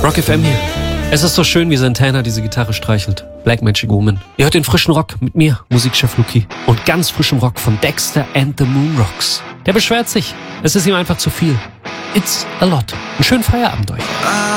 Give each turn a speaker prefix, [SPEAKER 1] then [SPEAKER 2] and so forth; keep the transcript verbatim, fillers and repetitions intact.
[SPEAKER 1] Rock F M hier. Es ist so schön, wie Santana diese Gitarre streichelt. Black Magic Woman. Ihr hört den frischen Rock mit mir, Musikchef Luki. Und ganz frischem Rock von Dexter and the Moonrocks. Der beschwert sich. Es ist ihm einfach zu viel. It's a lot. Einen schönen Feierabend euch.